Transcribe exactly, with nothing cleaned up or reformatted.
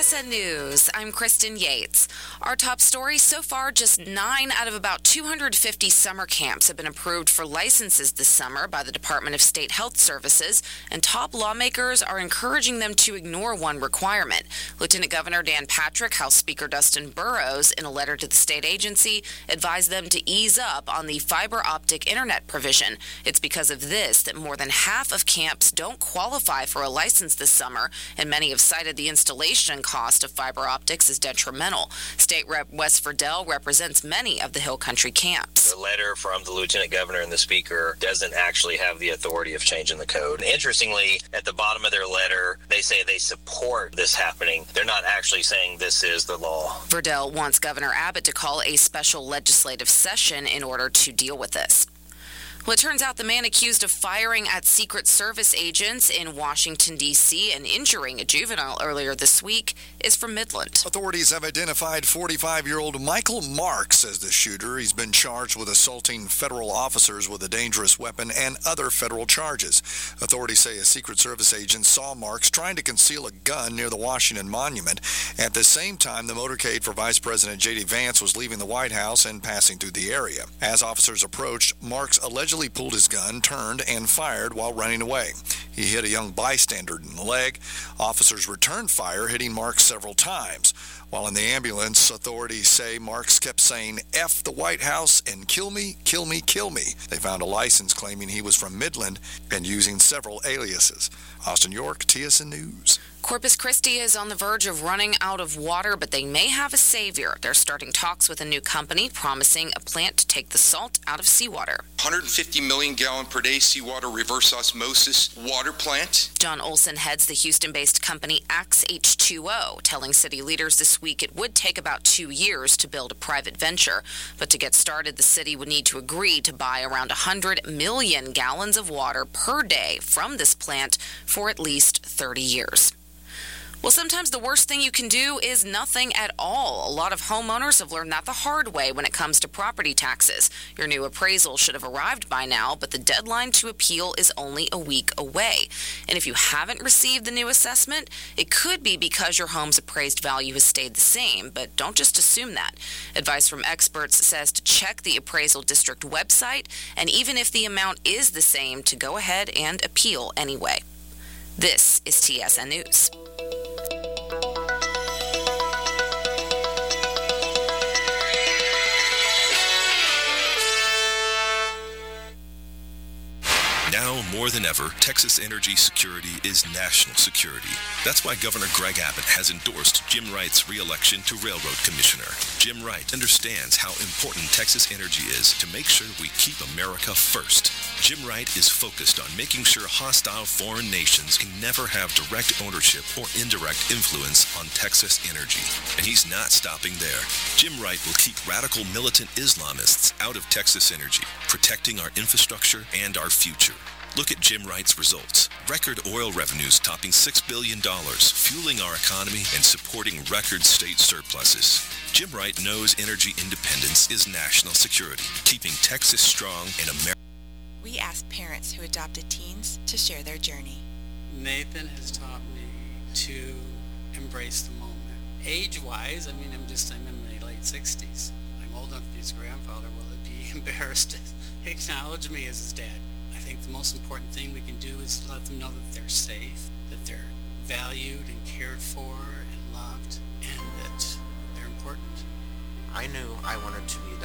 S N News, I'm Kristen Yates. Our top story so far, just nine out of about two hundred fifty summer camps have been approved for licenses this summer by the Department of State Health Services, and top lawmakers are encouraging them to ignore one requirement. Lieutenant Governor Dan Patrick, House Speaker Dustin Burrows, in a letter to the state agency, advised them to ease up on the fiber optic internet provision. It's because of this that more than half of camps don't qualify for a license this summer, and many have cited the installation cost of fiber optics as detrimental. State Rep Wes Ferdell represents many of the Hill Country camps. The letter from the Lieutenant Governor and the Speaker doesn't actually have the authority of changing the code. Interestingly, at the bottom of their letter, they say they support this happening. They're not actually saying this is the law. Ferdell wants Governor Abbott to call a special legislative session in order to deal with this. Well, it turns out the man accused of firing at Secret Service agents in Washington, D C and injuring a juvenile earlier this week is from Midland. Authorities have identified forty-five-year-old Michael Marks as the shooter. He's been charged with assaulting federal officers with a dangerous weapon and other federal charges. Authorities say a Secret Service agent saw Marks trying to conceal a gun near the Washington Monument. At the same time, the motorcade for Vice President J D Vance was leaving the White House and passing through the area. As officers approached, Marks allegedly pulled his gun, turned, and fired while running away. He hit a young bystander in the leg. Officers returned fire, hitting Marks several times. While in the ambulance, authorities say Marks kept saying, F the White House and kill me, kill me, kill me. They found a license claiming he was from Midland and using several aliases. Austin York, T S N News. Corpus Christi is on the verge of running out of water, but they may have a savior. They're starting talks with a new company promising a plant to take the salt out of seawater. one hundred fifty million gallon per day seawater reverse osmosis water plant. John Olson heads the Houston-based company Axe H two O, telling city leaders this week it would take about two years to build a private venture. But to get started, the city would need to agree to buy around one hundred million gallons of water per day from this plant for at least thirty years. Well, sometimes the worst thing you can do is nothing at all. A lot of homeowners have learned that the hard way when it comes to property taxes. Your new appraisal should have arrived by now, but the deadline to appeal is only a week away. And if you haven't received the new assessment, it could be because your home's appraised value has stayed the same, but don't just assume that. Advice from experts says to check the appraisal district website, and even if the amount is the same, to go ahead and appeal anyway. This is T S N News. Now more than ever, Texas energy security is national security. That's why Governor Greg Abbott has endorsed Jim Wright's re-election to Railroad Commissioner. Jim Wright understands how important Texas energy is to make sure we keep America first. Jim Wright is focused on making sure hostile foreign nations can never have direct ownership or indirect influence on Texas energy. And he's not stopping there. Jim Wright will keep radical militant Islamists out of Texas energy, protecting our infrastructure and our future. Look at Jim Wright's results. Record oil revenues topping six billion dollars, fueling our economy and supporting record state surpluses. Jim Wright knows energy independence is national security, keeping Texas strong and America. We ask parents who adopted teens to share their journey. Nathan has taught me to embrace the moment. Age-wise, I mean, I'm just, I'm in my late sixties. I'm old enough to be his grandfather. Will it be embarrassed to acknowledge me as his dad? I think the most important thing we can do is let them know that they're safe, that they're valued and cared for and loved, and that they're important. I knew I wanted to be